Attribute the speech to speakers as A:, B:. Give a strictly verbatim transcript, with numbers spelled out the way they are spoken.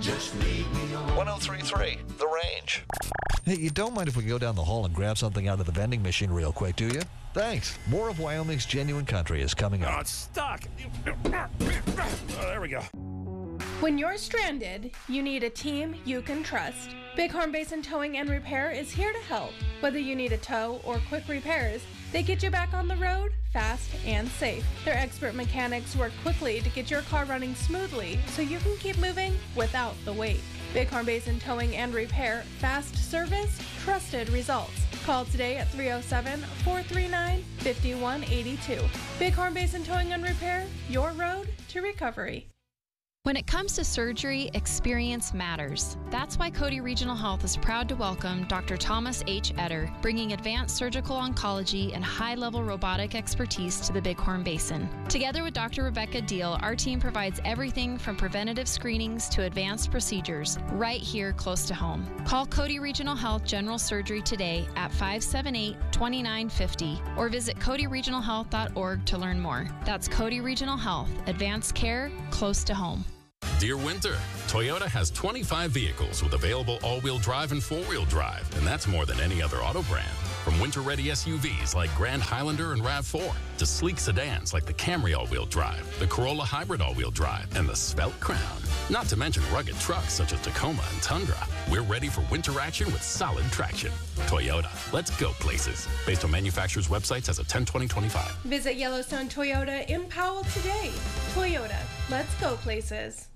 A: Just leave me alone.
B: one oh three point three, The Range. Hey, you don't mind if we go down the hall and grab something out of the vending machine real quick, do you? Thanks. More of Wyoming's Genuine Country is coming
C: Oh,
B: up.
C: it's stuck. Oh, there we go.
D: When you're stranded, you need a team you can trust. Bighorn Basin Towing and Repair is here to help. Whether you need a tow or quick repairs, they get you back on the road fast and safe. Their expert mechanics work quickly to get your car running smoothly so you can keep moving without the wait. Bighorn Basin Towing and Repair, fast service, trusted results. Call today at three oh seven, four three nine, five one eight two. Bighorn Basin Towing and Repair, your road to recovery.
E: When it comes to surgery, experience matters. That's why Cody Regional Health is proud to welcome Doctor Thomas H. Etter, bringing advanced surgical oncology and high-level robotic expertise to the Bighorn Basin. Together with Doctor Rebecca Deal, our team provides everything from preventative screenings to advanced procedures right here close to home. Call Cody Regional Health General Surgery today at five seven eight, two nine five zero or visit cody regional health dot org to learn more. That's Cody Regional Health, advanced care close to home.
F: Dear Winter, Toyota has twenty-five vehicles with available all-wheel drive and four-wheel drive, and that's more than any other auto brand. From winter-ready S U Vs like Grand Highlander and RAV four to sleek sedans like the Camry all-wheel drive, the Corolla Hybrid all-wheel drive, and the Svelte Crown. Not to mention rugged trucks such as Tacoma and Tundra. We're ready for winter action with solid traction. Toyota, let's go places. Based on manufacturer's websites as of ten twenty twenty-five.
D: Visit Yellowstone Toyota in Powell today. Toyota, let's go places.